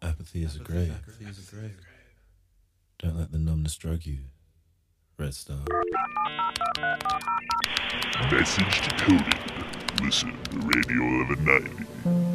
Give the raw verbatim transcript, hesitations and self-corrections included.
Apathy is a grave. Don't let the numbness drug you. Red Star. Message decoded. Listen to Radio eleven ninety.